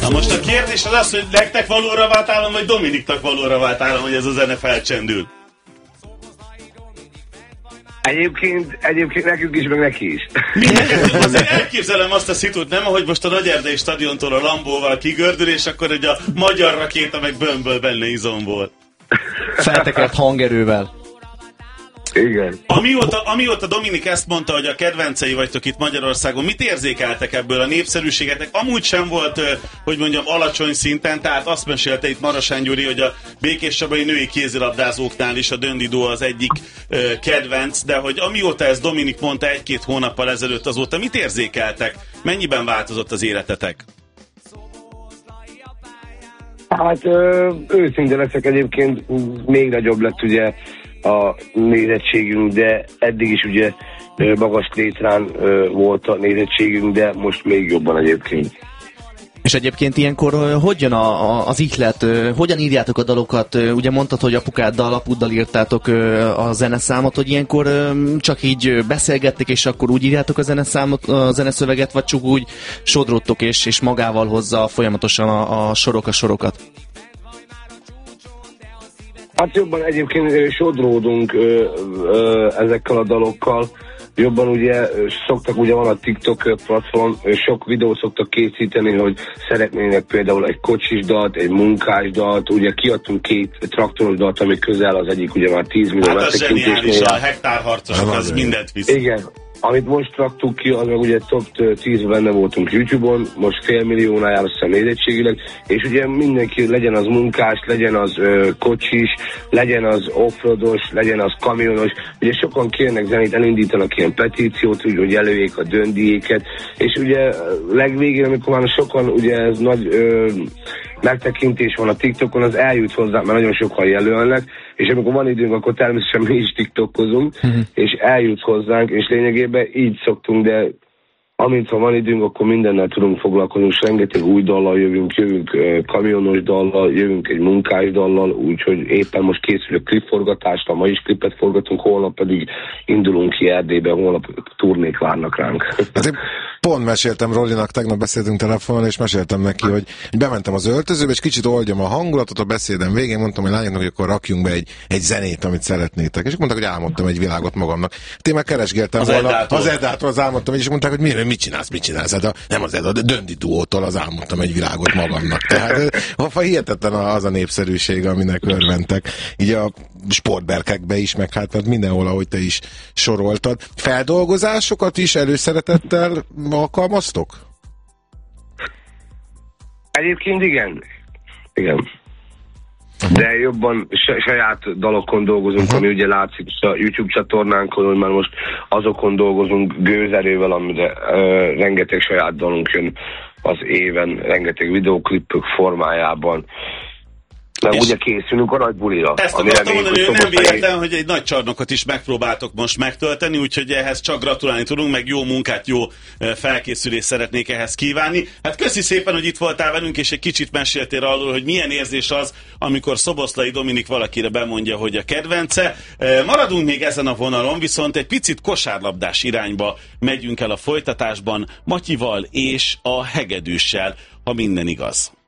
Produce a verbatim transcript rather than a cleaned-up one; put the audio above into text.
Na most a kérdés az az, hogy nektek valóra vált állam, vagy Dominiknak valóra vált állam, hogy ez a zene felcsendül? Egyébként, egyébként nekünk is, meg neki is. Azért elképzelem azt a szitút, nem, ahogy most a Nagyerdei stadiontól a Lambóval kigördül, és akkor egy a magyar rakéta meg bömböl benne izomból. Feltekert hangerővel. Igen. Amióta, amióta Dominik ezt mondta, hogy a kedvencei vagytok itt Magyarországon, mit érzékeltek ebből a népszerűségetek? Amúgy sem volt, hogy mondjam, alacsony szinten, tehát azt mesélte itt Marosán Gyuri, hogy a Békéscsabai női kézilabdázóknál is a Döndi Duo az egyik kedvenc, de hogy amióta ezt Dominik mondta egy-két hónappal ezelőtt, azóta mit érzékeltek? Mennyiben változott az életetek? Hát ö, őszinte leszek, egyébként még nagyobb lett ugye a nézettségünk, de eddig is ugye magas létrán volt a nézettségünk, de most még jobban egyébként. És egyébként ilyenkor hogy jön a, a, az ihlet? Hogyan írjátok a dalokat? Ugye mondtad, hogy apukáddal, apuddal írtátok a zeneszámot, hogy ilyenkor csak így beszélgettek, és akkor úgy írjátok a zeneszámot, a zeneszöveget, vagy csak úgy sodródtok, és, és magával hozza folyamatosan a, a sorok a sorokat? Hát jobban egyébként sodródunk ö, ö, ezekkel a dalokkal. Jobban ugye szoktak, ugye van a TikTok platform, sok videót szoktak készíteni, hogy szeretnének például egy kocsis dalt, egy munkás dalt, ugye kiadtunk két traktoros dalt, ami közel az egyik, ugye már tíz millió. Hát az zseniális, a hektárharcosok, az mindent visz. Igen. Amit most raktuk ki, az meg ugye top tízben benne voltunk YouTube-on, most fél milliónál jár, azt hiszem nézettségileg, és ugye mindenki, legyen az munkás, legyen az ö, kocsis, legyen az offroados, legyen az kamionos, ugye sokan kérnek zenét, elindítanak ilyen petíciót, úgy, hogy előjék a döndiéket, és ugye legvégén, amikor már sokan, ugye ez nagy ö, megtekintés van a TikTokon, az eljut hozzá, mert nagyon sokan jelölnek, és amikor van időnk, akkor természetesen mi is tiktokozunk, uh-huh. és eljut hozzánk, és lényegében így szoktunk, de amint ha van időnk, akkor mindennel tudunk foglalkozni, és rengeteg új dallal jövünk, jövünk uh, kamionos dallal, jövünk egy munkás dallal, úgyhogy éppen most készül a klipforgatásra, ma is klipet forgatunk, holnap pedig indulunk ki Erdélybe, holnap turnék várnak ránk. Azért pont meséltem Rollinak, tegnap beszéltünk telefonon, és meséltem neki, hogy bementem az öltözőbe, és kicsit oldjam a hangulatot a beszédem végén, mondtam, hogy lányoknak, hogy akkor rakjunk be egy, egy zenét, amit szeretnétek. És mondták, hogy álmodtam egy világot magamnak. Én meg keresgéltem az volna, Eddától. az Eddától az álmodtam, és mondták, hogy miért, mit csinálsz, mit csinálsz? Hát a, nem az Edd, a Döndi Duótól az álmodtam egy világot magamnak. Tehát ha hihetetlen az a népszerűség, aminek örventek. Így a sportberkekbe is, meg hát mindenhol, ahogy te is soroltad. Feldolgozásokat is előszeretettel alkalmaztok? Egyébként igen. Igen. De jobban saját dalokon dolgozunk, uh-huh. ami ugye látszik a YouTube csatornánkon, hogy már most azokon dolgozunk gőzerővel, amire uh, rengeteg saját dalunk jön az éven, rengeteg videóklipök formájában. Mert ugye készülünk a nagy bulira. Ezt akartam mondani, hogy nem véletlen, hogy egy nagy csarnokot is megpróbáltok most megtölteni, úgyhogy ehhez csak gratulálni tudunk, meg jó munkát, jó felkészülést szeretnék ehhez kívánni. Hát köszi szépen, hogy itt voltál velünk, és egy kicsit meséltél arról, hogy milyen érzés az, amikor Szoboszlai Dominik valakire bemondja, hogy a kedvence. Maradunk még ezen a vonalon, viszont egy picit kosárlabdás irányba megyünk el a folytatásban Matyival és a Hegedűssel, ha minden igaz.